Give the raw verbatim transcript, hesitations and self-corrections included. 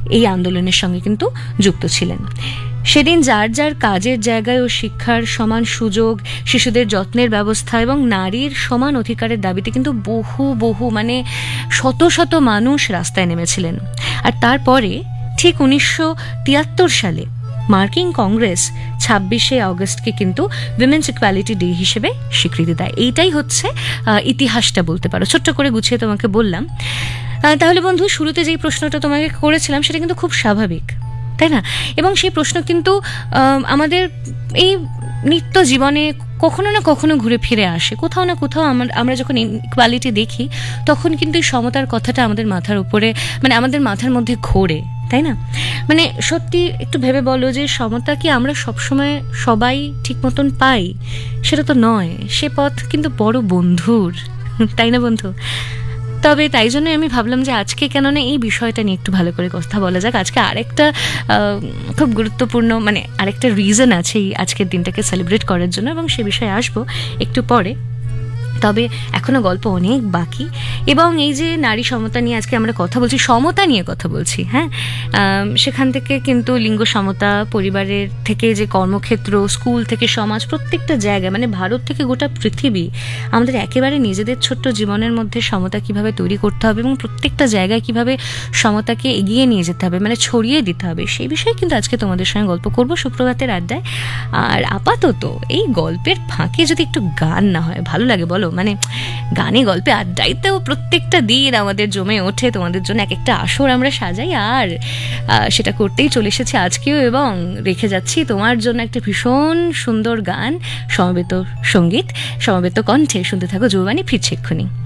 এই আন্দোলনের সঙ্গে কিন্তু যুক্ত ছিলেন। সেদিন যার যার কাজের জায়গায় ও শিক্ষার সমান সুযোগ, শিশুদের যত্নের ব্যবস্থা এবং নারীর সমান অধিকারের দাবিতে কিন্তু বহু বহু মানে শত শত মানুষ রাস্তায় নেমেছিলেন। আর তারপরে ঠিক উনিশশো তিয়াত্তর সালে মার্কিন কংগ্রেস ছাব্বিশে অগস্টকে কিন্তু উইমেন্স ইকুয়ালিটি ডে হিসেবে স্বীকৃতি দেয়। এইটাই হচ্ছে ইতিহাসটা বলতে পারো। ছোট্ট করে গুছিয়ে তোমাকে বললাম। তাহলে বন্ধু, শুরুতে যেই প্রশ্নটা তোমাকে করেছিলাম সেটা কিন্তু খুব স্বাভাবিক, তাই না? এবং সেই প্রশ্ন কিন্তু আমাদের এই নিত্য জীবনে কখনো না কখনো ঘুরে ফিরে আসে। কোথাও না কোথাও আমরা যখন ইকুয়ালিটি দেখি তখন কিন্তু এই সমতার কথাটা আমাদের মাথার উপরে মানে আমাদের মাথার মধ্যে ঘোরে, তাই না? মানে সত্যি একটু ভেবে বলো যে সমতা কি আমরা সবসময় সবাই ঠিক মতন পাই? সেটা তো নয়। সে পথ কিন্তু বড় বন্ধুর, তাই না বন্ধু? তবে তাই জন্য আমি ভাবলাম যে আজকে কেননা এই বিষয়টা নিয়ে একটু ভালো করে কথা বলা যাক। আজকে আরেকটা খুব গুরুত্বপূর্ণ মানে আরেকটা রিজন আছে এই আজকের দিনটাকে সেলিব্রেট করার জন্য, এবং সে বিষয়ে আসবো একটু পরে। তবে এখনো গল্প অনেক বাকি। এবং এই যে নারী সমতা নিয়ে আজকে আমরা কথা বলছি, সমতা নিয়ে কথা বলছি, হ্যাঁ, সেখান থেকে কিন্তু লিঙ্গ সমতা, পরিবারের থেকে যে কর্মক্ষেত্র, স্কুল থেকে সমাজ, প্রত্যেকটা জায়গায় মানে ভারত থেকে গোটা পৃথিবী আমাদের একেবারে নিজেদের ছোট্ট জীবনের মধ্যে সমতা কিভাবে তৈরি করতে হবে এবং প্রত্যেকটা জায়গায় কিভাবে সমতাকে এগিয়ে নিয়ে যেতে হবে, মানে ছড়িয়ে দিতে হবে, সেই বিষয়ে কিন্তু আজকে তোমাদের সঙ্গে গল্প করব সুপ্রভাতের আড্ডায়। আর আপাতত এই গল্পের ফাঁকে যদি একটু গান না হয় ভালো লাগে বলো? মানে গানে গল্পে আড্ডাইতেও প্রত্যেকটা দিন আমাদের জমে ওঠে। তোমাদের জন্য এক একটা আসর আমরা সাজাই, আর সেটা করতেই চলে এসেছে আজকেও, এবং রেখে যাচ্ছি তোমার জন্য একটা ভীষণ সুন্দর গান, সমবেত সঙ্গীত, সমবেত কণ্ঠে। শুনতে থাকো যৌবানী, ফিরছে এক্ষুনি।